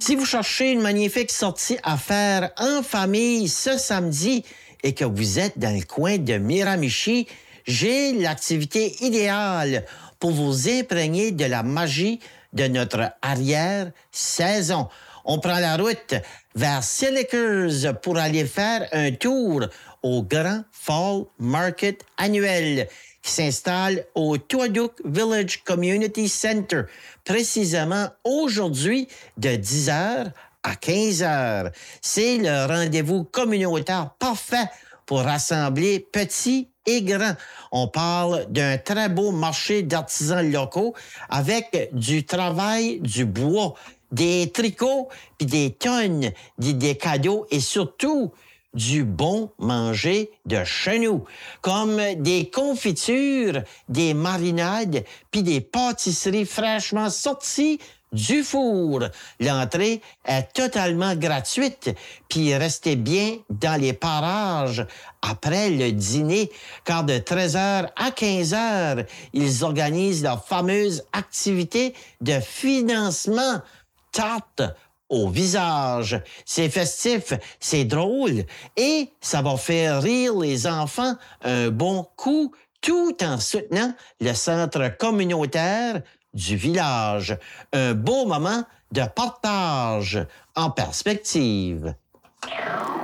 Si vous cherchez une magnifique sortie à faire en famille ce samedi et que vous êtes dans le coin de Miramichi, j'ai l'activité idéale pour vous imprégner de la magie de notre arrière-saison. On prend la route vers Sillikers pour aller faire un tour au Grand Fall Market annuel qui s'installe au Tuaduk Village Community Center, précisément aujourd'hui de 10h à 15h. C'est le rendez-vous communautaire parfait pour rassembler petits et grands. On parle d'un très beau marché d'artisans locaux avec du travail du bois, des tricots, puis des tonnes d'idées cadeaux et surtout du bon manger de chez nous, comme des confitures, des marinades, puis des pâtisseries fraîchement sorties du four. L'entrée est totalement gratuite, puis restez bien dans les parages après le dîner, car de 13h à 15h, ils organisent leur fameuse activité de financement tarte au visage. C'est festif, c'est drôle et ça va faire rire les enfants un bon coup tout en soutenant le centre communautaire du village. Un beau moment de partage en perspective.